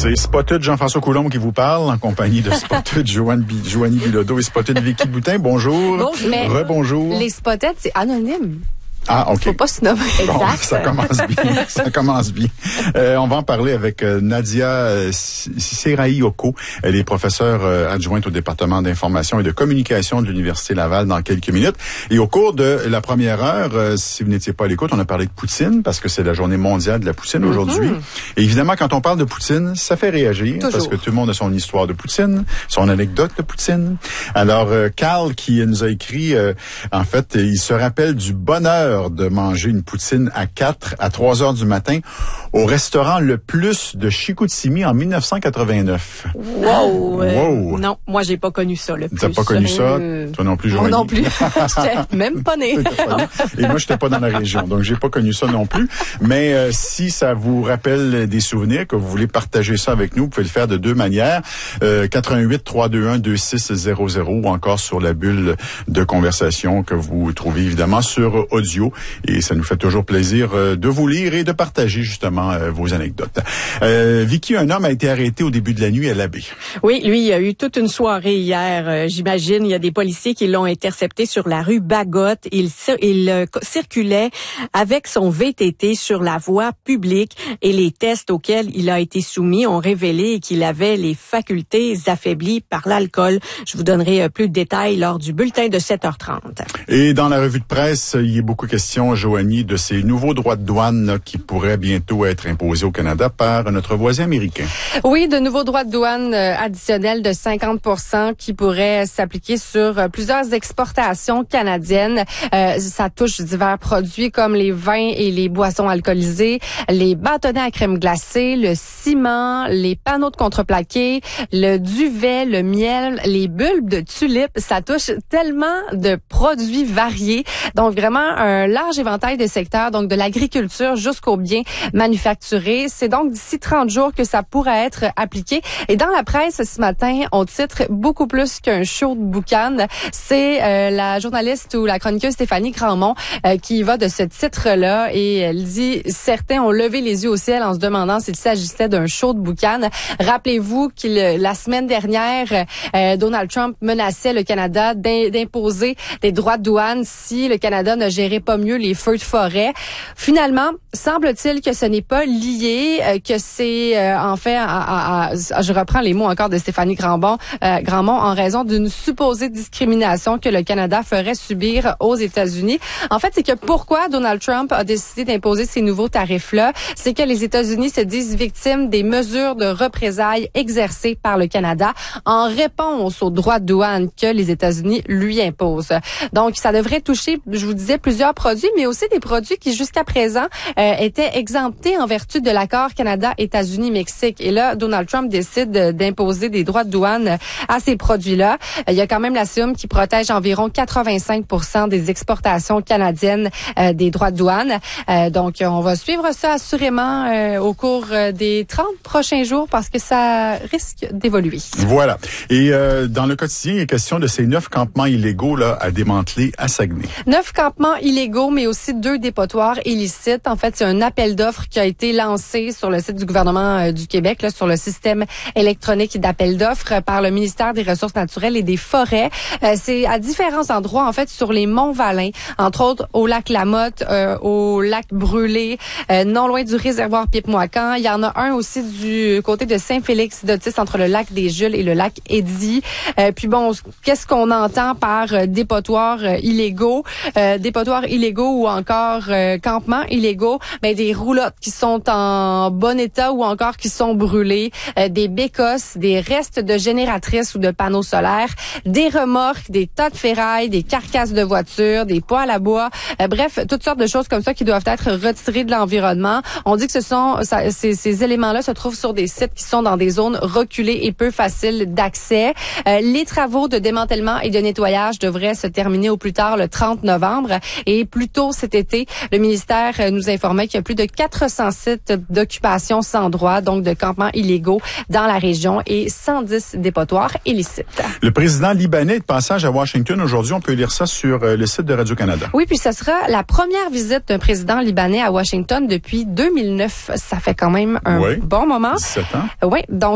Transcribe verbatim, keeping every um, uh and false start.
C'est Spotted Jean-François Coulombe qui vous parle, en compagnie de Spotted Joanne Bi- Joanie Bilodeau et Spotted Vicky Boutin. Bonjour. Bonjour. Mais Rebonjour. les Spotted, c'est anonyme. Ah, OK. Faut pas se nommer. Bon, Exact. ça commence bien. Ça commence bien. Euh, on va en parler avec euh, Nadia euh, Seraïoko. Elle est professeure euh, adjointe au département d'information et de communication de l'Université Laval dans quelques minutes. Et au cours de la première heure, euh, si vous n'étiez pas à l'écoute, on a parlé de poutine parce que c'est la journée mondiale de la poutine mm-hmm. aujourd'hui. Et évidemment, quand on parle de poutine, ça fait réagir. Toujours. Parce que tout le monde a son histoire de poutine, son anecdote de poutine. Alors, euh, Carl qui nous a écrit, euh, en fait, il se rappelle du bonheur de manger une poutine à quatre à trois heures du matin au restaurant Le Plus de Chicoutimi en dix-neuf cent quatre-vingt-neuf. Wow! Euh, wow. Non, moi, j'ai pas connu ça, Le Plus. T'as pas connu ça? Mmh. Toi non plus, Joanie? Moi non plus. J'étais même pas née. Et moi, j'étais pas dans la région, donc j'ai pas connu ça non plus. Mais euh, si ça vous rappelle des souvenirs, que vous voulez partager ça avec nous, vous pouvez le faire de deux manières. Euh, quatre un huit, trois deux un, deux six zéro zéro ou encore sur la bulle de conversation que vous trouvez évidemment sur audio. Et ça nous fait toujours plaisir euh, de vous lire et de partager justement euh, vos anecdotes. Euh, Vicky, un homme a été arrêté au début de la nuit à l'abbé. Oui, lui, il y a eu toute une soirée hier. Euh, j'imagine, il y a des policiers qui l'ont intercepté sur la rue Bagotte. Il, il euh, circulait avec son V T T sur la voie publique et les tests auxquels il a été soumis ont révélé qu'il avait les facultés affaiblies par l'alcool. Je vous donnerai euh, plus de détails lors du bulletin de sept heures trente. Et dans la revue de presse, il y a beaucoup de question, Joanie, de ces nouveaux droits de douane là, qui pourraient bientôt être imposés au Canada par notre voisin américain. Oui, de nouveaux droits de douane euh, additionnels de cinquante pour cent qui pourraient s'appliquer sur euh, plusieurs exportations canadiennes. Euh, ça touche divers produits comme les vins et les boissons alcoolisées, les bâtonnets à crème glacée, le ciment, les panneaux de contreplaqué, le duvet, le miel, les bulbes de tulipes. Ça touche tellement de produits variés. Donc, vraiment, un large éventail de secteurs, donc de l'agriculture jusqu'aux biens manufacturés. C'est donc d'ici trente jours que ça pourrait être appliqué. Et dans la presse, ce matin, on titre beaucoup plus qu'un show de boucan. C'est euh, la journaliste ou la chroniqueuse Stéphanie Grandmont euh, qui va de ce titre-là et elle dit « Certains ont levé les yeux au ciel en se demandant s'il s'agissait d'un show de boucan. » Rappelez-vous qu'il la semaine dernière, euh, Donald Trump menaçait le Canada d'imposer des droits de douane si le Canada ne gérait pas mieux les feux de forêt. Finalement, semble-t-il que ce n'est pas lié, euh, que c'est euh, en fait, à, à, à, je reprends les mots encore de Stéphanie Grandmont, euh, Grandmont en raison d'une supposée discrimination que le Canada ferait subir aux États-Unis. En fait, c'est que pourquoi Donald Trump a décidé d'imposer ces nouveaux tarifs-là, c'est que les États-Unis se disent victimes des mesures de représailles exercées par le Canada en réponse aux droits de douane que les États-Unis lui imposent. Donc, ça devrait toucher, je vous disais, plusieurs produits, mais aussi des produits qui, jusqu'à présent, euh, étaient exemptés en vertu de l'accord Canada-États-Unis-Mexique. Et là, Donald Trump décide d'imposer des droits de douane à ces produits-là. Il y a quand même la C I U M qui protège environ quatre-vingt-cinq pour cent des exportations canadiennes euh, des droits de douane. Euh, donc, on va suivre ça assurément euh, au cours des trente prochains jours parce que ça risque d'évoluer. Voilà. Et euh, dans le quotidien, il est question de ces neuf campements illégaux là à démanteler à Saguenay. Neuf campements illégaux, mais aussi deux dépotoirs illicites. En fait, c'est un appel d'offres qui a été lancé sur le site du gouvernement euh, du Québec, là, sur le système électronique d'appel d'offres par le ministère des Ressources naturelles et des Forêts. Euh, c'est à différents endroits, en fait, sur les monts Valin, entre autres au lac Lamotte, euh, au lac Brûlé, euh, non loin du réservoir Pipe-Moican. Il y en a un aussi du côté de Saint-Félix-d'Otis, entre le lac des Jules et le lac Eddy. Euh, puis bon, qu'est-ce qu'on entend par euh, dépotoirs euh, illégaux? Euh, dépotoirs illégaux ou encore euh, campements illégaux? Ben, des roulottes qui sont en bon état ou encore qui sont brûlées, euh, des bécosses, des restes de génératrices ou de panneaux solaires, des remorques, des tas de ferraille, des carcasses de voitures, des poêles à bois, euh, bref, toutes sortes de choses comme ça qui doivent être retirées de l'environnement. On dit que ce sont ça, ces, ces éléments-là se trouvent sur des sites qui sont dans des zones reculées et peu faciles d'accès. Euh, les travaux de démantèlement et de nettoyage devraient se terminer au plus tard le trente novembre et plus tôt cet été, le ministère nous informait qu'il y a plus de quatre cents sites d'occupation sans droit, donc de campements illégaux dans la région et cent dix dépotoirs illicites. Le président libanais est de passage à Washington aujourd'hui. On peut lire ça sur le site de Radio-Canada. Oui, puis ce sera la première visite d'un président libanais à Washington depuis deux mille neuf. Ça fait quand même un oui. bon moment. dix-sept ans. Oui, donc